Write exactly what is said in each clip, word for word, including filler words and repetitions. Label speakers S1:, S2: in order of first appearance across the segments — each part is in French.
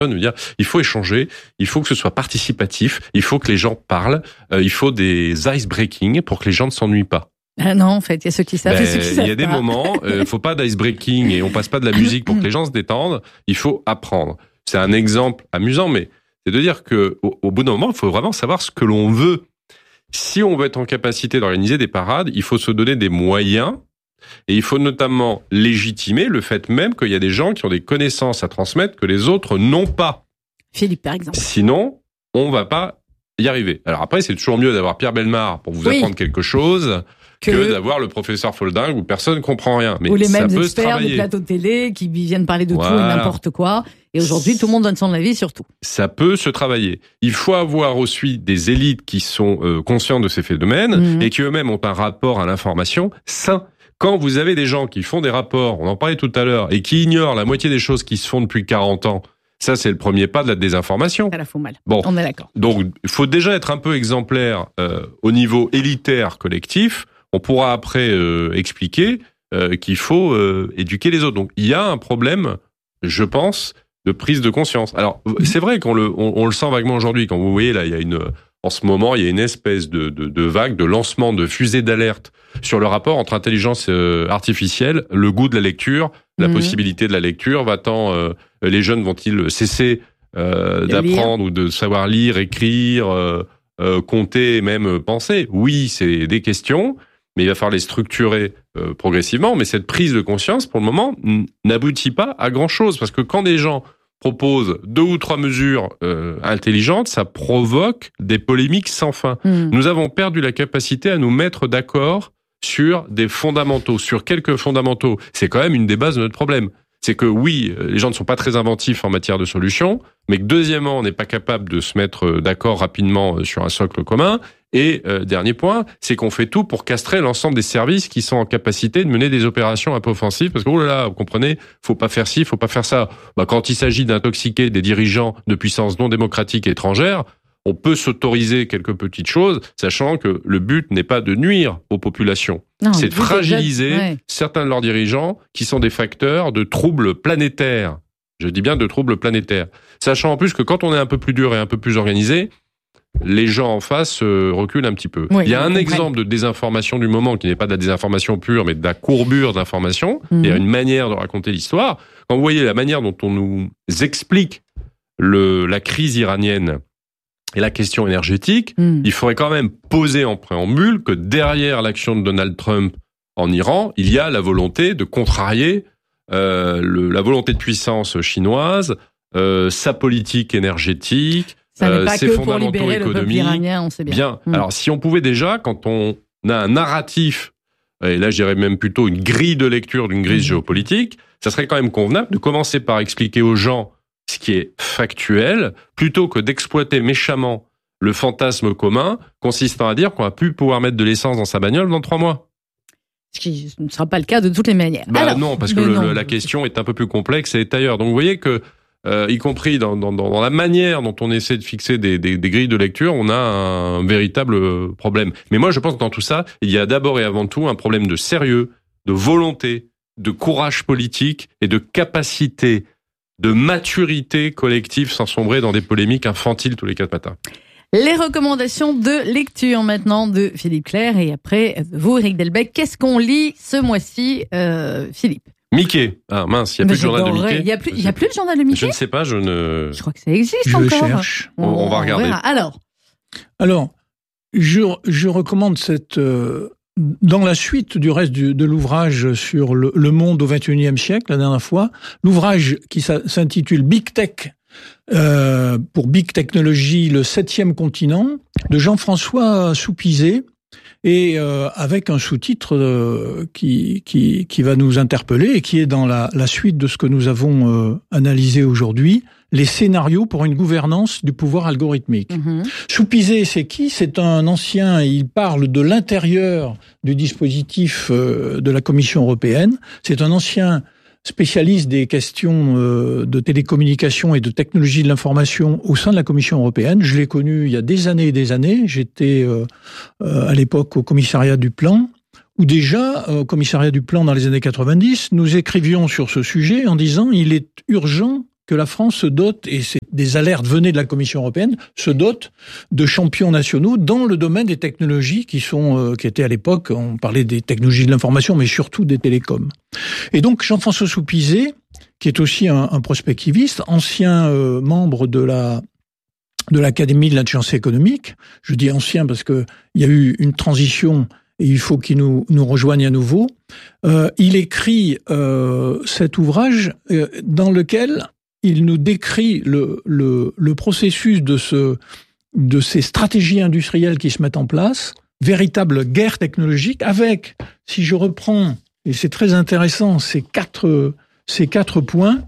S1: de dire il faut échanger, il faut que ce soit participatif, il faut que les gens parlent, euh, il faut des ice breaking pour que les gens ne s'ennuient pas.
S2: Ah non, en fait, il y a ceux qui savent
S1: ben,
S2: et ceux qui savent pas.
S1: Il y a des moments, il euh, faut pas d'ice breaking et on passe pas de la musique pour que les gens se détendent. Il faut apprendre. C'est un exemple amusant, mais c'est de dire que au, au bout d'un moment, il faut vraiment savoir ce que l'on veut. Si on veut être en capacité d'organiser des parades, il faut se donner des moyens. Et il faut notamment légitimer le fait même qu'il y a des gens qui ont des connaissances à transmettre que les autres n'ont pas.
S2: Philippe, par exemple.
S1: Sinon, on va pas y arriver. Alors après, c'est toujours mieux d'avoir Pierre Bellemare pour vous oui. apprendre quelque chose que... que d'avoir le professeur Folding où personne ne comprend rien. Mais
S2: ou les
S1: ça
S2: mêmes
S1: peut
S2: experts des plateaux de télé qui viennent parler de voilà. tout et n'importe quoi. Et aujourd'hui, tout le monde donne son avis sur tout.
S1: Ça peut se travailler. Il faut avoir aussi des élites qui sont euh, conscientes de ces phénomènes mmh. et qui eux-mêmes ont un rapport à l'information sain. Quand vous avez des gens qui font des rapports, on en parlait tout à l'heure, et qui ignorent la moitié des choses qui se font depuis quarante ans, ça c'est le premier pas de la désinformation.
S2: Ça la fout mal.
S1: Bon,
S2: on est d'accord.
S1: Donc il faut déjà être un peu exemplaire euh, au niveau élitaire collectif. On pourra après euh, expliquer euh, qu'il faut euh, éduquer les autres. Donc il y a un problème, je pense, de prise de conscience. Alors c'est vrai qu'on le, on, on le sent vaguement aujourd'hui. Quand vous voyez là, il y a une... En ce moment, il y a une espèce de, de, de vague, de lancement de fusée d'alerte sur le rapport entre intelligence artificielle, le goût de la lecture, la mmh. possibilité de la lecture. Va-t-en, euh, les jeunes vont-ils cesser euh, d'apprendre lire. ou de savoir lire, écrire, euh, euh, compter et même penser? Oui, c'est des questions, mais il va falloir les structurer euh, progressivement. Mais cette prise de conscience, pour le moment, n'aboutit pas à grand-chose. Parce que quand des gens propose deux ou trois mesures euh, intelligentes, ça provoque des polémiques sans fin. Mmh. Nous avons perdu la capacité à nous mettre d'accord sur des fondamentaux, sur quelques fondamentaux. C'est quand même une des bases de notre problème. C'est que oui, les gens ne sont pas très inventifs en matière de solutions, mais que deuxièmement, on n'est pas capable de se mettre d'accord rapidement sur un socle commun. Et euh, dernier point, c'est qu'on fait tout pour castrer l'ensemble des services qui sont en capacité de mener des opérations un peu offensives. Parce que, oh là là, vous comprenez, faut pas faire ci, faut pas faire ça. Bah, quand il s'agit d'intoxiquer des dirigeants de puissances non démocratiques et étrangères, on peut s'autoriser quelques petites choses, sachant que le but n'est pas de nuire aux populations. Non, c'est de fragiliser déjà, ouais. certains de leurs dirigeants qui sont des facteurs de troubles planétaires. Je dis bien de troubles planétaires. Sachant en plus que quand on est un peu plus dur et un peu plus organisé, les gens en face euh, reculent un petit peu. Oui, il y a un exemple de désinformation du moment qui n'est pas de la désinformation pure, mais de la courbure d'information. Mmh. Il y a une manière de raconter l'histoire. Quand vous voyez la manière dont on nous explique le, la crise iranienne et la question énergétique, mmh. il faudrait quand même poser en préambule que derrière l'action de Donald Trump en Iran, il y a la volonté de contrarier euh, le, la volonté de puissance chinoise, euh, sa politique énergétique,
S2: Ça n'est pas
S1: euh, ses
S2: que
S1: fondamentaux
S2: pour libérer
S1: économiques.
S2: Le peuple iranien, on sait bien.
S1: bien.
S2: Mmh.
S1: Alors, si on pouvait déjà, quand on a un narratif, et là, je dirais même plutôt une grille de lecture d'une grille mmh. géopolitique, ça serait quand même convenable de commencer par expliquer aux gens ce qui est factuel, plutôt que d'exploiter méchamment le fantasme commun consistant à dire qu'on va plus pouvoir mettre de l'essence dans sa bagnole dans trois mois.
S2: Ce qui ne sera pas le cas de toutes les manières.
S1: Bah Alors, non, parce que le,
S2: non.
S1: Le, la question est un peu plus complexe et est ailleurs. Donc, vous voyez que Euh, y compris dans, dans, dans la manière dont on essaie de fixer des, des, des grilles de lecture, on a un véritable problème. Mais moi, je pense que dans tout ça, il y a d'abord et avant tout un problème de sérieux, de volonté, de courage politique et de capacité, de maturité collective sans sombrer dans des polémiques infantiles tous les quatre matins.
S2: Les recommandations de lecture maintenant de Philippe Clair et après vous, Éric Delbecq. Qu'est-ce qu'on lit ce mois-ci, euh, Philippe?
S1: Mickey. Ah mince, il n'y a plus de journal de Mickey.
S2: Il n'y a plus, il y a plus de journal de Mickey.
S1: Je ne sais pas, je ne.
S2: Je crois que ça existe
S3: je
S2: encore.
S3: Je cherche.
S1: On, on va regarder.
S2: On Alors.
S3: Alors, je, je recommande cette, euh, dans la suite du reste du, de l'ouvrage sur le, le monde au vingt et unième siècle, la dernière fois, l'ouvrage qui s'intitule Big Tech, euh, pour Big Technology, le septième continent, de Jean-François Soupizet. Et euh, avec un sous-titre euh, qui, qui qui va nous interpeller et qui est dans la, la suite de ce que nous avons euh, analysé aujourd'hui, les scénarios pour une gouvernance du pouvoir algorithmique. Mmh. Soupizet, c'est qui? C'est un ancien, il parle de l'intérieur du dispositif euh, de la Commission européenne. C'est un ancien spécialiste des questions euh, de télécommunications et de technologie de l'information au sein de la Commission européenne. Je l'ai connu il y a des années et des années. J'étais euh, euh, à l'époque au commissariat du plan, où déjà, au commissariat du plan dans les années quatre-vingt-dix, nous écrivions sur ce sujet en disant il est urgent que la France se dote, et c'est des alertes venaient de la Commission européenne, se dote de champions nationaux dans le domaine des technologies qui sont, euh, qui étaient à l'époque, on parlait des technologies de l'information, mais surtout des télécoms. Et donc Jean-François Soupizet, qui est aussi un, un prospectiviste, ancien euh, membre de la de l'Académie de l'intelligence économique, je dis ancien parce que il y a eu une transition et il faut qu'il nous, nous rejoigne à nouveau. Euh, il écrit euh, cet ouvrage euh, dans lequel il nous décrit le, le, le processus de, ce, de ces stratégies industrielles qui se mettent en place, véritable guerre technologique, avec, si je reprends, et c'est très intéressant, ces quatre, ces quatre points,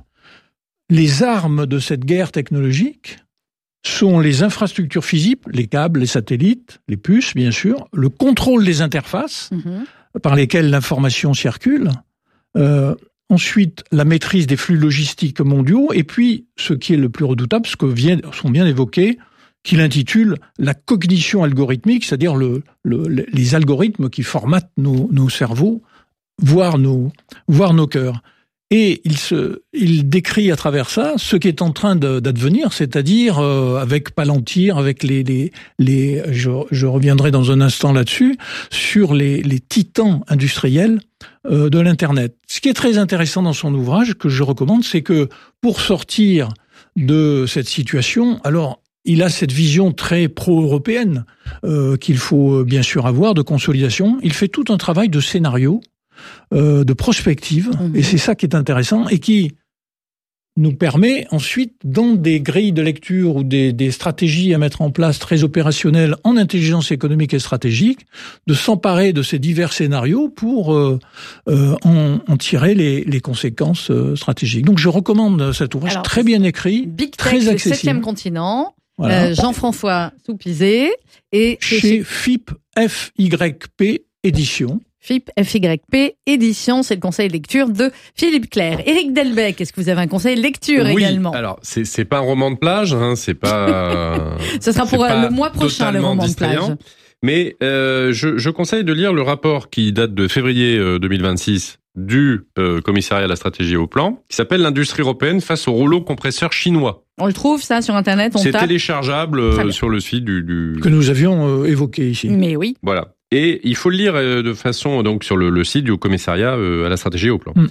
S3: les armes de cette guerre technologique sont les infrastructures physiques, les câbles, les satellites, les puces, bien sûr, le contrôle des interfaces mmh. par lesquelles l'information circule, euh, ensuite la maîtrise des flux logistiques mondiaux, et puis, ce qui est le plus redoutable, ce que vient, sont bien évoqués, qu'il intitule la cognition algorithmique, c'est-à-dire le, le, les algorithmes qui formatent nos, nos cerveaux, voire nos, voire nos cœurs. Et il, se, il décrit à travers ça ce qui est en train de, d'advenir, c'est-à-dire euh, avec Palantir, avec les, les, les je, je reviendrai dans un instant là-dessus, sur les, les titans industriels euh, de l'Internet. Ce qui est très intéressant dans son ouvrage, que je recommande, c'est que pour sortir de cette situation, alors il a cette vision très pro-européenne euh, qu'il faut bien sûr avoir, de consolidation. Il fait tout un travail de scénario, Euh, de prospective, mmh. et c'est ça qui est intéressant, et qui nous permet ensuite, dans des grilles de lecture ou des, des stratégies à mettre en place très opérationnelles en intelligence économique et stratégique, de s'emparer de ces divers scénarios pour euh, euh, en, en tirer les, les conséquences euh, stratégiques. Donc je recommande cet ouvrage. Alors, très bien écrit,
S2: Big
S3: très
S2: Tech,
S3: accessible.
S2: Le septième continent,
S3: voilà.
S2: euh, Jean-François Soupizet, et
S3: chez F I P, F Y P Édition.
S2: F I P, F Y P, édition, c'est le conseil de lecture de Philippe Clerc. Éric Delbecq, est-ce que vous avez un conseil de lecture
S1: oui,
S2: également ?
S1: Alors, c'est, c'est pas un roman de plage, hein, c'est pas...
S2: Ce sera pour le mois prochain, le roman de plage.
S1: Mais euh, je, je conseille de lire le rapport qui date de février euh, deux mille vingt-six du euh, commissariat à la stratégie et au plan, qui s'appelle « L'industrie européenne face au rouleau compresseur chinois ».
S2: On le trouve, ça, sur Internet, on
S1: C'est
S2: tape.
S1: téléchargeable euh, sur le site du... du...
S3: Que nous avions euh, évoqué ici.
S2: Mais oui.
S1: Voilà. Et il faut le lire de façon donc sur le, le site du commissariat euh, à la stratégie et au plan. Mm.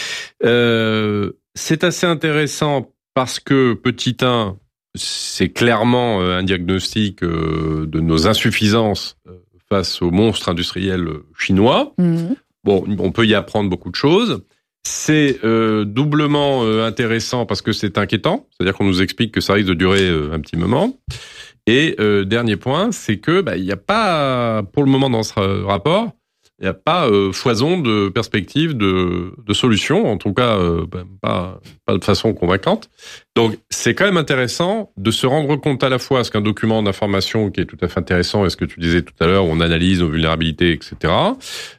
S1: Euh, c'est assez intéressant parce que petit un, c'est clairement un diagnostic euh, de nos insuffisances face aux monstres industriels chinois. Mm. Bon, on peut y apprendre beaucoup de choses. C'est euh, doublement euh, intéressant parce que c'est inquiétant, c'est-à-dire qu'on nous explique que ça risque de durer euh, un petit moment. Et euh, dernier point, c'est que bah, il n'y a pas, pour le moment dans ce rapport, il n'y a pas euh, foison de perspectives, de, de solutions, en tout cas euh, bah, pas, pas de façon convaincante. Donc c'est quand même intéressant de se rendre compte à la fois ce qu'un document d'information qui est tout à fait intéressant, et ce que tu disais tout à l'heure, où on analyse nos vulnérabilités, et cetera,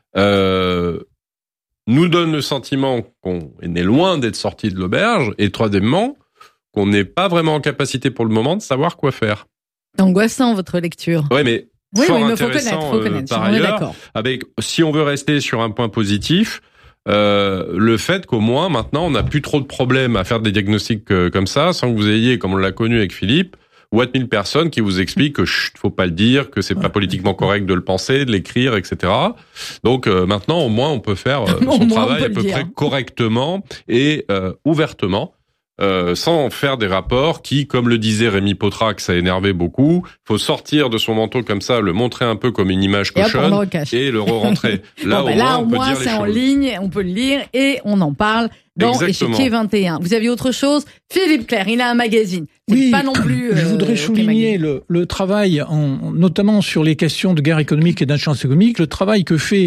S1: euh, nous donne le sentiment qu'on est loin d'être sorti de l'auberge, et troisièmement, qu'on n'est pas vraiment en capacité pour le moment de savoir quoi faire.
S2: Angoissant, votre lecture.
S1: Ouais, mais
S2: oui,
S1: fort
S2: oui, mais
S1: intéressant
S2: faut connaître, faut connaître,
S1: euh, par
S2: on est
S1: ailleurs.
S2: d'accord.
S1: Avec, si on veut rester sur un point positif, euh, le fait qu'au moins maintenant on n'a plus trop de problèmes à faire des diagnostics euh, comme ça, sans que vous ayez, comme on l'a connu avec Philippe, ou mille personnes qui vous expliquent que chut, faut pas le dire, que c'est pas politiquement correct de le penser, de l'écrire, et cetera. Donc euh, maintenant, au moins, on peut faire euh, son travail à peu près correctement et euh, ouvertement. Euh, sans faire des rapports qui, comme le disait Rémi Potrac, ça énervait beaucoup. Faut sortir de son manteau comme ça, le montrer un peu comme une image cochonne et, et le re-rentrer. Là,
S2: bon, bah
S1: au
S2: là,
S1: moins, on
S2: au
S1: peut
S2: moins,
S1: dire
S2: c'est
S1: les
S2: en
S1: choses.
S2: ligne, on peut le lire et on en parle dans
S1: Exactement.
S2: Échiquier vingt et un. Vous aviez autre chose ? Philippe Clerc, il a un magazine. C'est
S3: oui,
S2: pas non plus. Euh,
S3: je voudrais souligner le, le travail, en, notamment sur les questions de guerre économique et d'intelligence économique, le travail que fait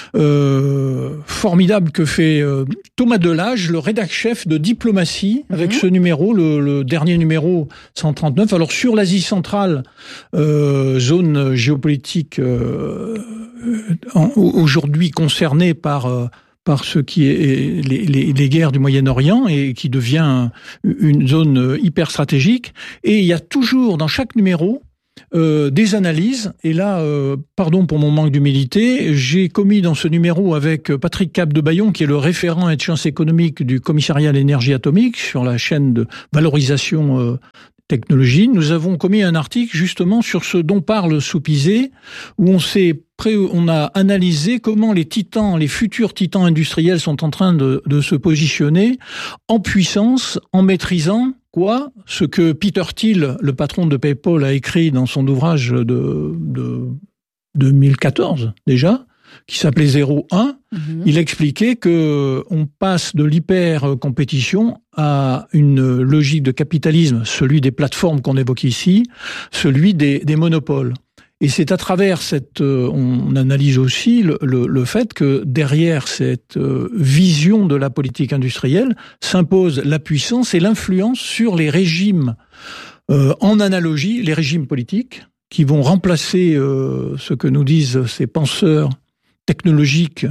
S3: euh, formidable que fait euh, Thomas Delage, le rédac-chef de Diplomatie, avec mm-hmm. ce numéro, le, le dernier numéro cent trente-neuf. Alors sur l'Asie centrale, euh, zone géopolitique euh, en, aujourd'hui concernée par euh, par ce qui est les, les, les guerres du Moyen-Orient et qui devient une zone hyper stratégique. Et il y a toujours dans chaque numéro euh, des analyses. Et là, euh, pardon pour mon manque d'humilité, j'ai commis dans ce numéro avec Patrick Capdebaillon, qui est le référent et de sciences économiques du commissariat à l'énergie atomique sur la chaîne de valorisation euh, technologie, nous avons commis un article justement sur ce dont parle Soupizet, où on s'est pré- on a analysé comment les titans, les futurs titans industriels sont en train de, de se positionner en puissance, en maîtrisant quoi? Ce que Peter Thiel, le patron de PayPal, a écrit dans son ouvrage de, de deux mille quatorze déjà, qui s'appelait zéro un, mmh. il expliquait que on passe de l'hyper-compétition à une logique de capitalisme, celui des plateformes qu'on évoque ici, celui des, des monopoles. Et c'est à travers cette... On analyse aussi le, le, le fait que derrière cette vision de la politique industrielle s'impose la puissance et l'influence sur les régimes, euh, en analogie, les régimes politiques, qui vont remplacer euh, ce que nous disent ces penseurs technologiques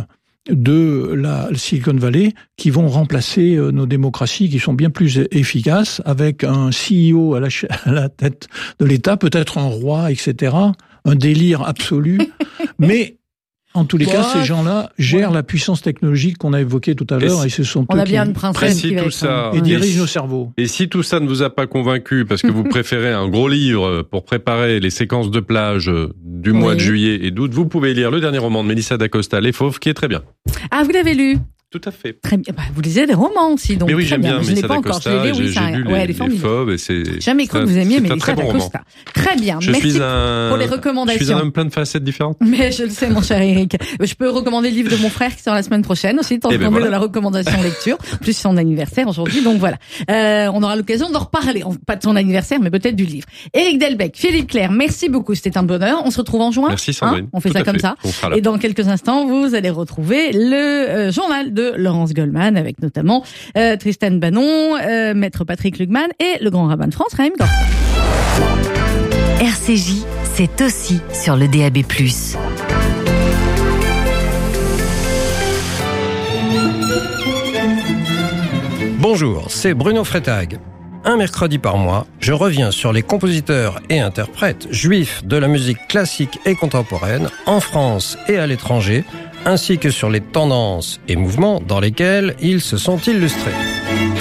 S3: de la Silicon Valley, qui vont remplacer nos démocraties qui sont bien plus efficaces, avec un C E O à la, à la tête de l'État, peut-être un roi, et cetera. Un délire absolu. Mais en tous les What? cas, ces gens-là gèrent ouais. la puissance technologique qu'on a évoquée tout à l'heure, et, et ce sont
S2: on
S3: eux
S2: a bien
S3: qui
S2: une princesse qui
S1: tout ça,
S3: et dirigent nos cerveaux.
S1: Et si tout ça ne vous a pas convaincu, parce que vous préférez un gros livre pour préparer les séquences de plage du oui. mois de juillet et d'août, vous pouvez lire le dernier roman de Mélissa d'Acosta, Les Fauves, qui est très bien.
S2: Ah, vous l'avez lu?
S1: Tout à fait.
S2: Très bien. Bah, vous lisez des romans aussi, donc.
S1: Mais oui, j'aime bien,
S2: bien. Je
S1: Mélissa
S2: l'ai pas encore. Je l'ai lu, oui,
S1: j'ai,
S2: ça
S1: j'ai lu
S2: ouais,
S1: les, les Fauves, et c'est.
S2: Jamais cru que vous aimiez Mélissa
S1: bon
S2: d'Acosta. Très bien.
S1: Je
S2: Merci
S1: suis un,
S2: pour les recommandations.
S1: Je suis un homme plein de facettes différentes.
S2: Mais je le sais, mon cher Eric. Je peux recommander le livre de mon frère qui sort la semaine prochaine aussi, tant qu'on est de la recommandation lecture. En plus, c'est son anniversaire aujourd'hui, donc voilà. Euh, on aura l'occasion d'en reparler. Pas de son anniversaire, mais peut-être du livre. Eric Delbecq, Philippe Clair, merci beaucoup. C'était un bonheur. On se retrouve en juin.
S1: Merci Sandrine.
S2: Hein, on fait Tout ça comme fait. ça. Et dans quelques instants, vous allez retrouver le euh, journal de Laurence Goldman avec notamment Euh, Tristan Banon, euh, Maître Patrick Lugman et le grand rabbin de France, Raïm Gorka.
S4: R C J, c'est aussi sur le D A B plus.
S5: Bonjour, c'est Bruno Freitag. Un mercredi par mois, je reviens sur les compositeurs et interprètes juifs de la musique classique et contemporaine en France et à l'étranger, ainsi que sur les tendances et mouvements dans lesquels ils se sont illustrés.